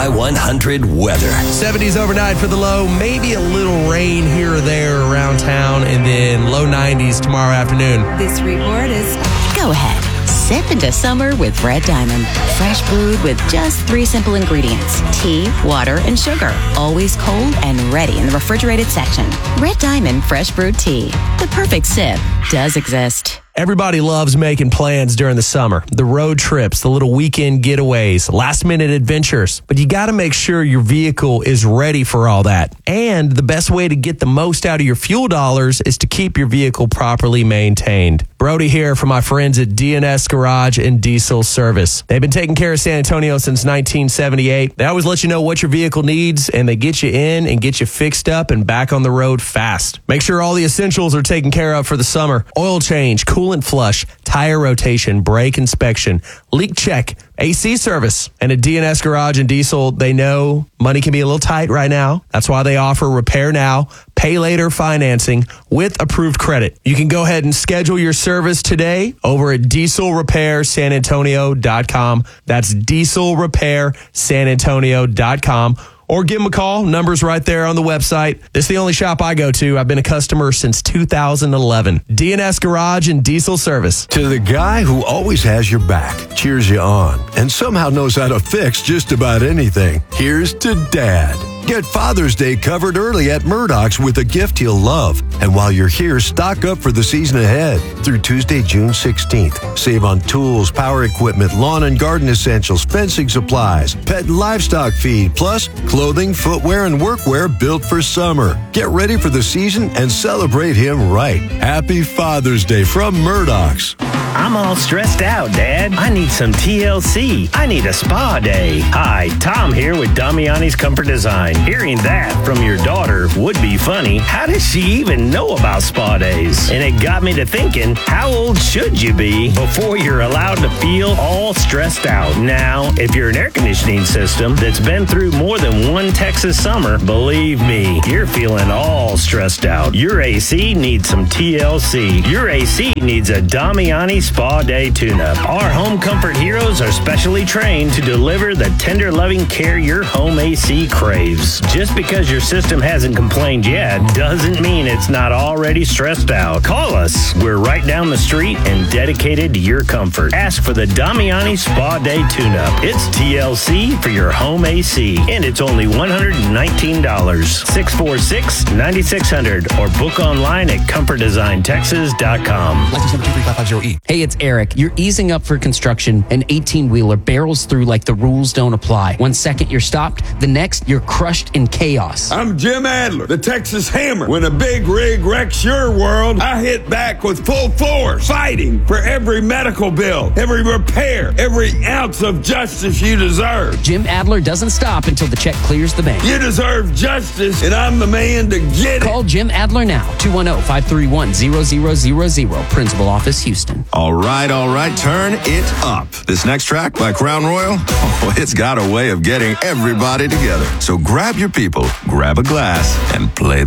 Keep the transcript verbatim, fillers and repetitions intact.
Y one hundred weather. seventies overnight for the low, maybe a little rain here or there around town, and then low nineties tomorrow afternoon. This report is... Go ahead. Sip into summer with Red Diamond. Fresh brewed with just three simple ingredients. Tea, water, and sugar. Always cold and ready in the refrigerated section. Red Diamond Fresh Brewed Tea. The perfect sip does exist. Everybody loves making plans during the summer. The road trips, the little weekend getaways, last-minute adventures. But you got to make sure your vehicle is ready for all that. And the best way to get the most out of your fuel dollars is to keep your vehicle properly maintained. Brody here from my friends at D N S Garage and Diesel Service. They've been taking care of San Antonio since nineteen seventy-eight. They always let you know what your vehicle needs, and they get you in and get you fixed up and back on the road fast. Make sure all the essentials are taken care of for the summer. Oil change, coolant flush, tire rotation, brake inspection, leak check, A C service. And at D N S Garage and Diesel, they know money can be a little tight right now. That's why they offer repair now, pay later financing with approved credit. You can go ahead and schedule your service today over at diesel repair san antonio dot com. That's diesel repair san antonio dot com. Or give them a call. Number's right there on the website. This is the only shop I go to. I've been a customer since two thousand eleven. D N S Garage and Diesel Service. To the guy who always has your back, cheers you on, and somehow knows how to fix just about anything, here's to Dad. Get Father's Day covered early at Murdoch's with a gift he'll love. And while you're here, stock up for the season ahead through Tuesday, June sixteenth. Save on tools, power equipment, lawn and garden essentials, fencing supplies, pet and livestock feed, plus clothing, footwear, and workwear built for summer. Get ready for the season and celebrate him right. Happy Father's Day from Murdoch's. I'm all stressed out, Dad. I need some T L C. I need a spa day. Hi, Tom here with Damiani's Comfort Design. Hearing that from your daughter would be funny. How does she even know about spa days? And it got me to thinking, how old should you be before you're allowed to feel all stressed out? Now, if you're an air conditioning system that's been through more than one Texas summer, believe me, you're feeling all stressed out. Your A C needs some T L C. Your A C needs a Damiani Spa Day tune-up. Our home comfort heroes are specially trained to deliver the tender, loving care your home A C craves. Just because your system hasn't complained yet doesn't mean it's not already stressed out. Call us. We're right down the street and dedicated to your comfort. Ask for the Damiani Spa Day tune-up. It's T L C for your home A C, and it's only one hundred nineteen dollars. six four six, nine six zero zero or book online at comfort design texas dot com. License number two three five five zero E. Hey, it's Eric. You're easing up for construction. An eighteen-wheeler barrels through like the rules don't apply. One second you're stopped, the next you're crushed in chaos. I'm Jim Adler, the Texas Hammer. When a big rig wrecks your world, I hit back with full force, fighting for every medical bill, every repair, every ounce of justice you deserve. Jim Adler doesn't stop until the check clears the bank. You deserve justice, and I'm the man to get it. Call Jim Adler now, two one zero, five three one, zero zero zero zero, Principal Office, Houston. All right, all right, turn it up. This next track by Crown Royal, oh, it's got a way of getting everybody together. So grab your people, grab a glass, and play